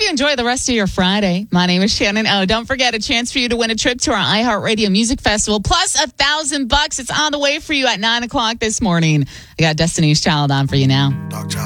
you enjoy the rest of your Friday. My name is Shannon O. Don't forget, a chance for you to win a trip to our iHeartRadio Music Festival plus $1,000. It's on the way for you at 9 o'clock this morning. I got Destiny's Child on for you now.